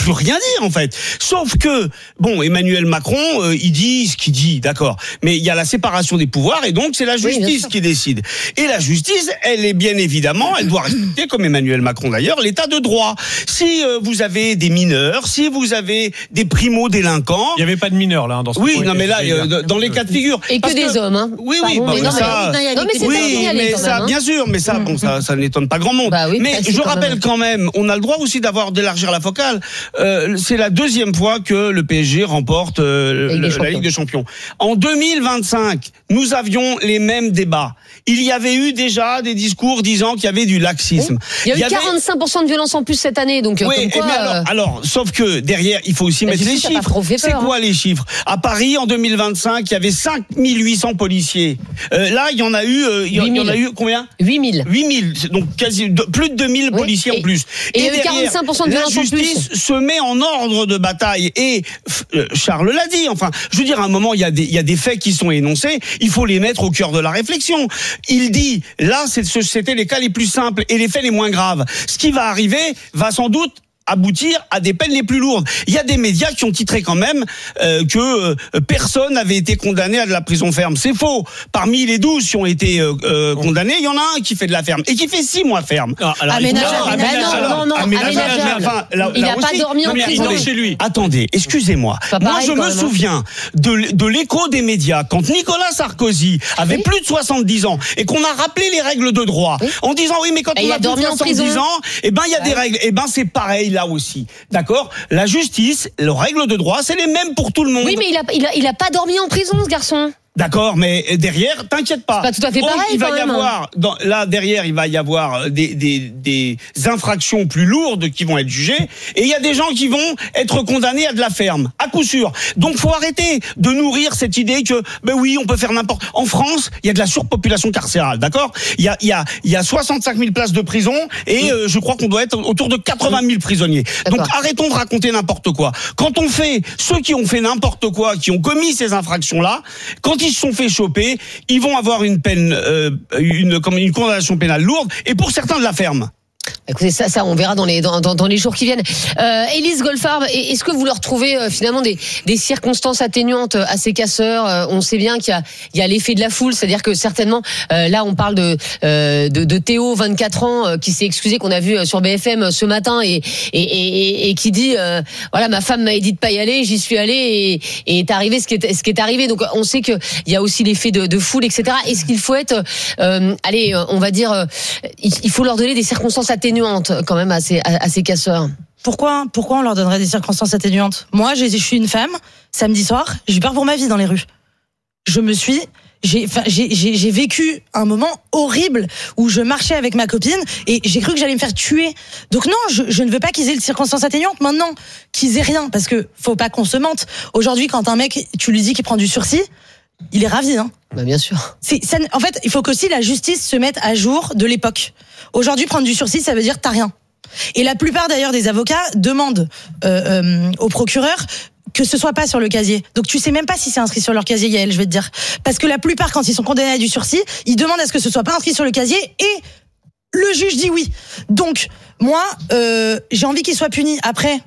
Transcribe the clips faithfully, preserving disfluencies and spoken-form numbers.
plus rien dire en fait. Sauf que bon, Emmanuel Macron, euh, il dit ce qu'il dit, d'accord. Mais il y a la séparation des pouvoirs et donc c'est la justice oui, qui décide. Et la justice, elle est bien évidemment, elle doit respecter, comme Emmanuel Macron d'ailleurs, l'état de droit. Si euh, vous avez des mineurs, si vous avez des primo-délinquants, il y avait pas de mineurs là hein, dans ce oui, non mais là, euh, dans les cas de figure. Et que des que, hommes, hein. Oui, oui, bah, mais non, ça, mais, non, mais c'est oui, mais ça, même, hein. Bien sûr, mais ça, bon, ça, ça n'étonne pas grand monde. Bah oui, mais je rappelle même. quand même, on a le droit aussi d'avoir d'élargir la focale. Euh, c'est la deuxième fois que le P S G remporte euh, le, la Ligue des Champions. En deux mille vingt-cinq, nous avions les mêmes débats. Il y avait eu déjà des discours disant qu'il y avait du laxisme. Oui. Il y a eu il y avait... quarante-cinq pour cent de violence en plus cette année, donc oui, comme quoi, mais alors, euh... alors, sauf que derrière, il faut aussi mettre les chiffres. C'est quoi les chiffres? À Paris, en deux mille vingt-cinq, il y avait cinq mille huit cents policiers. Euh, là, il y en a eu, euh, il y en a eu combien? huit mille. huit mille, donc quasi de, plus de deux mille oui, policiers et, en plus. Et, et il y a eu quarante-cinq pour cent de violence en plus. La justice se met en ordre de bataille et euh, Charles l'a dit. Enfin, je veux dire, à un moment, il y a des, il y a des faits qui sont énoncés. Il faut les mettre au cœur de la réflexion. Il dit. Là, c'était les cas les plus simples et les faits les moins graves. Ce qui va arriver va sans doute aboutir à des peines les plus lourdes. Il y a des médias qui ont titré quand même euh, que euh, personne n'avait été condamné à de la prison ferme. C'est faux. Parmi les douze qui ont été euh, euh, condamnés, il y en a un qui fait de la ferme et qui fait six mois ferme. Ah, aménageur. Ah, non, non, non, aménageur. Enfin, là, il n'a pas dormi en prison chez lui. Attendez, excusez-moi. Moi, je me souviens de, de l'écho des médias quand Nicolas Sarkozy avait oui. plus de soixante-dix ans et qu'on a rappelé les règles de droit oui. en disant oui, mais quand et on a plus de soixante-dix ans, eh ben il y a ouais. des règles. Eh ben c'est pareil. Là aussi, d'accord. La justice, les règles de droit, c'est les mêmes pour tout le monde. Oui, mais il a, il a, il a pas dormi en prison, ce garçon. D'accord, mais derrière, t'inquiète pas. C'est pas tout à fait pareil. Il va quand y même. avoir, dans, là derrière, il va y avoir des, des, des infractions plus lourdes qui vont être jugées, et il y a des gens qui vont être condamnés à de la ferme, à coup sûr. Donc, faut arrêter de nourrir cette idée que, ben oui, on peut faire n'importe. En France, il y a de la surpopulation carcérale, d'accord. Il y a, il y a, il y a soixante-cinq mille places de prison, et euh, je crois qu'on doit être autour de quatre-vingt mille prisonniers. Donc, arrêtons de raconter n'importe quoi. Quand on fait ceux qui ont fait n'importe quoi, qui ont commis ces infractions-là, quand ils se sont fait choper, ils vont avoir une peine, euh, une, comme une condamnation pénale lourde, et pour certains de la ferme. Écoutez, ça, ça, on verra dans les dans, dans, dans les jours qui viennent. Euh, Élise Goldfarb, est-ce que vous leur trouvez euh, finalement des, des circonstances atténuantes à ces casseurs? euh, On sait bien qu'il y a, il y a l'effet de la foule, c'est-à-dire que certainement, euh, là, on parle de euh, de, de Théo, vingt-quatre ans, euh, qui s'est excusé, qu'on a vu sur B F M ce matin, et et et, et qui dit, euh, voilà, ma femme m'a dit de pas y aller, j'y suis allé, et, et est arrivé ce qui est ce qui est arrivé. Donc, on sait que il y a aussi l'effet de, de foule, et cetera. Est-ce qu'il faut être, euh, allez, on va dire, euh, il faut leur donner des circonstances atténuantes quand même à ces, à, à ces casseurs? Pourquoi, pourquoi on leur donnerait des circonstances atténuantes? Moi, je suis une femme, samedi soir, j'ai peur pour ma vie dans les rues. Je me suis... J'ai, enfin, j'ai, j'ai, j'ai vécu un moment horrible où je marchais avec ma copine et j'ai cru que j'allais me faire tuer. Donc non, je, je ne veux pas qu'ils aient de circonstances atténuantes maintenant, qu'ils aient rien, parce que faut pas qu'on se mente. Aujourd'hui, quand un mec, tu lui dis qu'il prend du sursis, il est ravi, hein. Bah bien sûr. C'est, ça, en fait, il faut qu'aussi la justice se mette à jour de l'époque. Aujourd'hui, prendre du sursis, ça veut dire t'as rien. Et la plupart d'ailleurs des avocats demandent euh, euh, au procureur que ce soit pas sur le casier. Donc tu sais même pas si c'est inscrit sur leur casier, Yael, je vais te dire. Parce que la plupart, quand ils sont condamnés à du sursis, ils demandent à ce que ce soit pas inscrit sur le casier et le juge dit oui. Donc moi, euh, j'ai envie qu'ils soient punis. Après,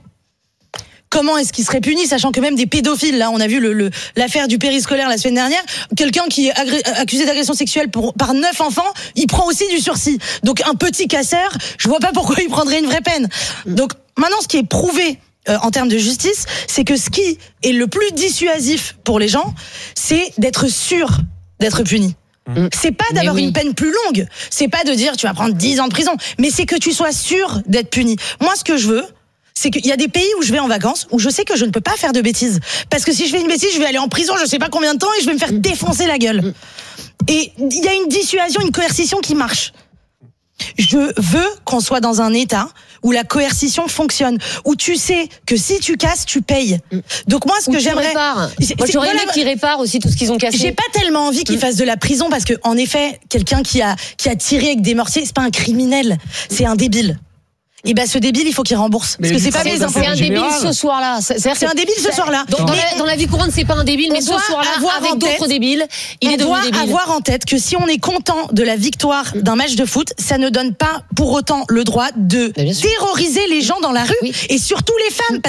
comment est-ce qu'il serait puni, sachant que même des pédophiles, là, on a vu le, le, l'affaire du périscolaire la semaine dernière, quelqu'un qui est agré- accusé d'agression sexuelle pour, par neuf enfants, il prend aussi du sursis. Donc un petit casseur, je vois pas pourquoi il prendrait une vraie peine. Donc maintenant, ce qui est prouvé euh, en termes de justice, c'est que ce qui est le plus dissuasif pour les gens, c'est d'être sûr d'être puni. C'est pas d'avoir oui. une peine plus longue, c'est pas de dire tu vas prendre dix ans de prison, mais c'est que tu sois sûr d'être puni. Moi, ce que je veux, c'est qu'il y a des pays où je vais en vacances où je sais que je ne peux pas faire de bêtises. Parce que si je fais une bêtise, je vais aller en prison je sais pas combien de temps et je vais me faire défoncer la gueule. Et il y a une dissuasion, une coercition qui marche. Je veux qu'on soit dans un état où la coercition fonctionne, où tu sais que si tu casses, tu payes. Donc moi, ce où que j'aimerais... Répares. Moi, j'aurais aimé qu'ils réparent aussi tout ce qu'ils ont cassé. J'ai pas tellement envie qu'ils fassent de la prison parce que, en effet, quelqu'un qui a, qui a tiré avec des mortiers, c'est pas un criminel, c'est un débile. Et ben, ce débile, il faut qu'il rembourse. Parce mais que c'est pas les impôts. C'est un débile ce soir-là. C'est, c'est un débile ce soir-là. Dans, dans, la, dans la vie courante, c'est pas un débile, mais ce soir-là, avec d'autres débiles, il est devenu débile. On doit avoir en tête que si on est content de la victoire d'un match de foot, ça ne donne pas pour autant le droit de terroriser les gens dans la rue, oui. Et surtout les femmes.